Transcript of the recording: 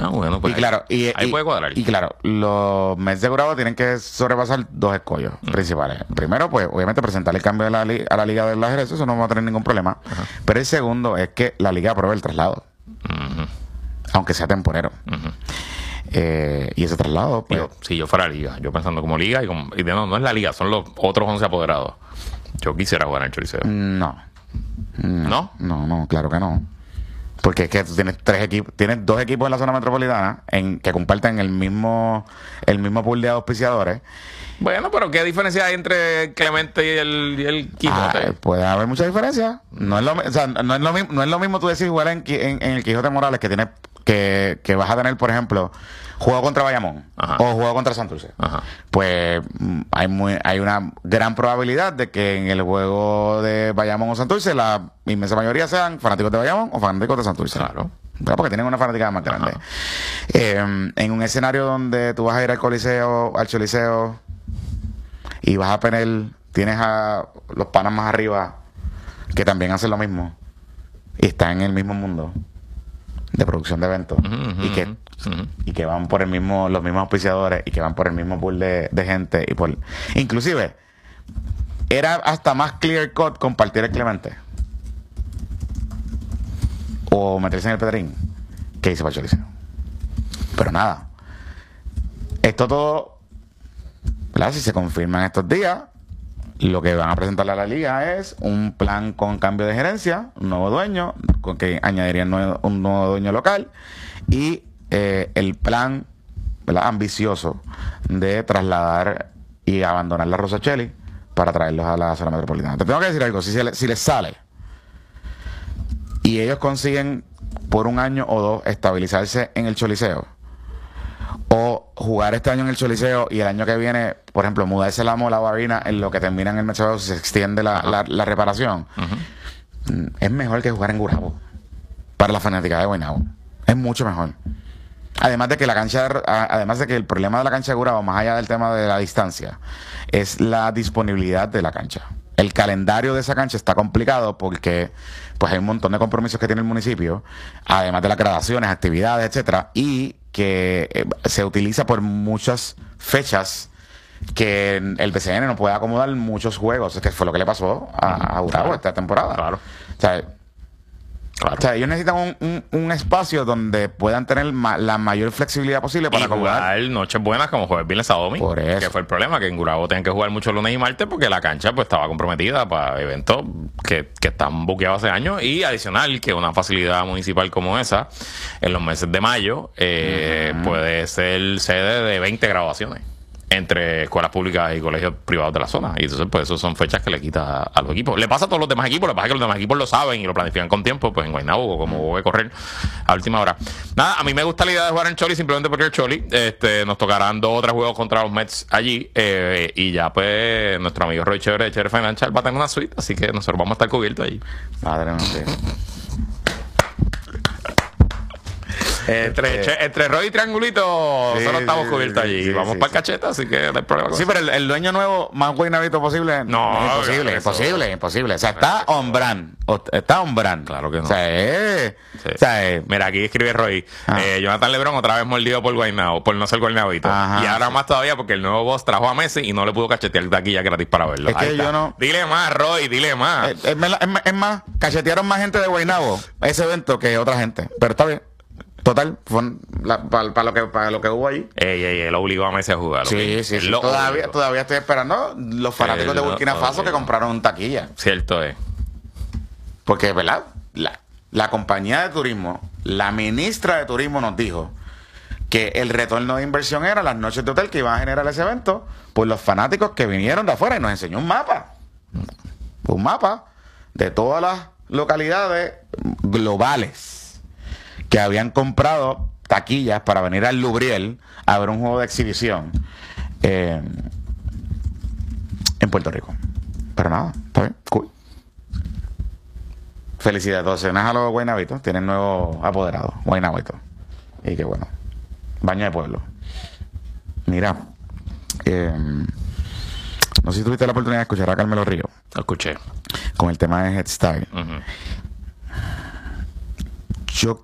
Ah, bueno, pues Y claro, ahí puede cuadrar. Y claro, los Mets de Gurabo tienen que sobrepasar dos escollos principales. Primero, pues, obviamente, presentar el cambio a la Liga de las Jerez, eso no va a tener ningún problema. Pero el segundo es que la Liga apruebe el traslado. Aunque sea temporero. Y ese traslado, pues... Si yo fuera Liga, yo pensando como Liga, y no es la Liga, son los otros 11 apoderados. Yo quisiera jugar en el Choliseo. No. ¿No? No, claro que no. Porque es que tú tienes tienes dos equipos en la zona metropolitana que comparten el mismo pool de auspiciadores. Bueno, pero ¿qué diferencia hay entre Clemente y el Quijote? Puede haber mucha diferencia. No es lo mismo tú decir jugar en el Quijote Morales que vas a tener, por ejemplo, juego contra Bayamón o juego contra Santurce. Pues hay una gran probabilidad de que en el juego de Bayamón o Santurce la inmensa mayoría sean fanáticos de Bayamón o fanáticos de Santurce. Claro. Porque tienen una fanática más grande. En un escenario donde tú vas a ir al Coliseo, al Choliseo, y vas a tienes a los panas más arriba que también hacen lo mismo y están en el mismo mundo de producción de eventos y que van por los mismos auspiciadores y que van por el mismo pool de gente inclusive era hasta más clear cut compartir el Clemente o meterse en el Pedrín que hice para el Choliseo. Pero nada, esto todo, ¿verdad? Si se confirman estos días, lo que van a presentarle a la liga es un plan con cambio de gerencia, un nuevo dueño, con que añadirían un nuevo dueño local y el plan, ¿verdad?, ambicioso de trasladar y abandonar la Rosachelli para traerlos a la zona metropolitana. Te tengo que decir algo, si les sale y ellos consiguen por un año o dos estabilizarse en el Choliseo, o jugar este año en el Choliseo y el año que viene, por ejemplo, mudarse la Mola o Harina en lo que termina en el Mechador, si se extiende la reparación, es mejor que jugar en Gurabo para la fanática de Guaynabo. Es mucho mejor. Además de que el problema de la cancha de Gurabo, más allá del tema de la distancia, es la disponibilidad de la cancha. El calendario de esa cancha está complicado porque pues hay un montón de compromisos que tiene el municipio, además de las graduaciones, actividades, etcétera, y que se utiliza por muchas fechas que el BCN no puede acomodar muchos juegos, que fue lo que le pasó a Gurabo esta temporada. Claro. O sea, ellos necesitan un espacio donde puedan tener la mayor flexibilidad posible para jugar noches buenas como jueves, viernes, sábado, domingo. Por eso. Que fue el problema, que en Gurabo tenían que jugar mucho lunes y martes porque la cancha pues estaba comprometida para eventos que están buqueados hace años, y adicional que una facilidad municipal como esa en los meses de mayo puede ser sede de 20 graduaciones entre escuelas públicas y colegios privados de la zona. Y entonces, pues, eso son fechas que le quita a los equipos. Le pasa a todos los demás equipos, lo que pasa es que los demás equipos lo saben y lo planifican con tiempo, pues en Guaynabo, como voy a correr a última hora. Nada, a mí me gusta la idea de jugar en Choli simplemente porque el Choli, nos tocarán 2 o 3 juegos contra los Mets allí, y ya, pues, nuestro amigo Roy Chévere de Chévere Financial va a tener una suite, así que nosotros vamos a estar cubiertos allí. Madre mía. Entre Roy y Triangulito solo estamos cubiertos allí. Vamos para el cacheta, así que no hay problema. Sí, pero el dueño nuevo más guaynabito posible. No, imposible. O sea, está on brand. Está on brand. Claro que no. O sea, mira, aquí escribe Roy. Jonathan Lebron otra vez mordido por Guaynabo, por no ser guaynabito. Y ahora más todavía porque el nuevo boss trajo a Messi y no le pudo cachetear taquilla gratis para verlo. Es que yo no... Dile más, Roy, dile más. Es más, cachetearon más gente de Guaynabo ese evento que otra gente. Pero está bien. Total, para lo que hubo ahí. Él obligó a Messi a jugar. Sí. Todavía estoy esperando los fanáticos de Burkina Faso que compraron taquilla. Cierto es. Porque, ¿verdad? La compañía de turismo, la ministra de turismo nos dijo que el retorno de inversión era las noches de hotel que iban a generar ese evento por los fanáticos que vinieron de afuera, y nos enseñó un mapa. Un mapa de todas las localidades globales que habían comprado taquillas para venir al Lubriel a ver un juego de exhibición en Puerto Rico. Pero nada, está bien, cool. Felicidades, entonces, a los guaynabitos, tienen nuevo apoderado, guaynabito. Y qué bueno. Baño de pueblo. Mira, no sé si tuviste la oportunidad de escuchar a Carmelo Río. Lo escuché. Con el tema de Head Style.